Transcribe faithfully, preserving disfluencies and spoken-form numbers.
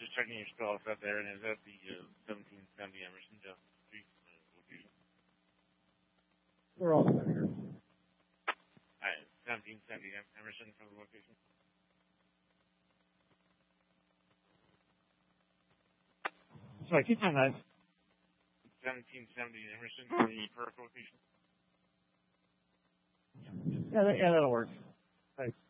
just checking your spells out there, and is that the uh, seventeen seventy Emerson Jones Street uh, location? We're all set here. Alright, seventeen seventy Emerson for the location. Sorry, keep on that. seventeen seventy Emerson for the Perth location. Yeah, that, yeah, that'll work. Thanks.